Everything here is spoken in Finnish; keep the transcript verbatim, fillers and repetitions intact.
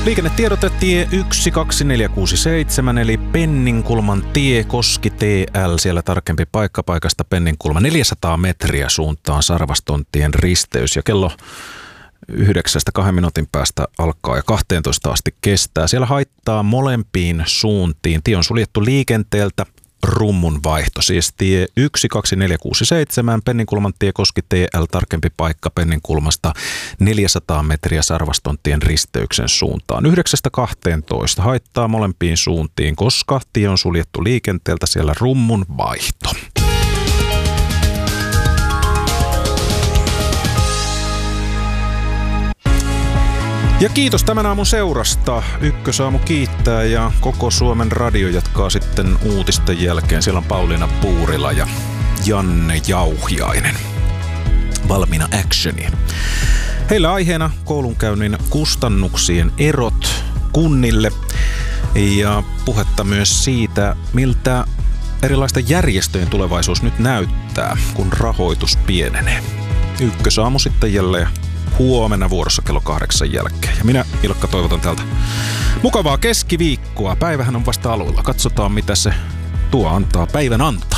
Liikennetiedotetie yksi kaksi neljä kuusi seitsemän eli Penninkulman tie, Koski T L, siellä tarkempi paikka paikasta Penninkulma, neljäsataa metriä suuntaan Sarvastontien risteys ja kello yhdeksästä kahden minuutin päästä alkaa ja kahteentoista asti kestää. Siellä haittaa molempiin suuntiin. Tie on suljettu liikenteeltä. Rummun vaihto, siis tie yksi kaksi neljä kuusi seitsemän, Penninkulman tie, Koski T L, tarkempi paikka Penninkulmasta, neljäsataa metriä Sarvastontien risteyksen suuntaan. yhdeksästä kahteentoista haittaa molempiin suuntiin, koska tie on suljettu liikenteeltä, siellä rummun vaihto. Ja kiitos tämän aamun seurasta. Ykkösaamu kiittää ja koko Suomen radio jatkaa sitten uutisten jälkeen. Siellä on Pauliina Puurila ja Janne Jauhiainen valmiina actioniin. Heillä aiheena koulunkäynnin kustannuksien erot kunnille ja puhetta myös siitä, miltä erilaisten järjestöjen tulevaisuus nyt näyttää, kun rahoitus pienenee. Ykkösaamu sitten jälleen huomenna vuorossa kello kahdeksan jälkeen. Ja minä, Ilkka, toivotan täältä mukavaa keskiviikkoa. Päivähän on vasta aluilla. Katsotaan, mitä se tuo antaa päivän anto.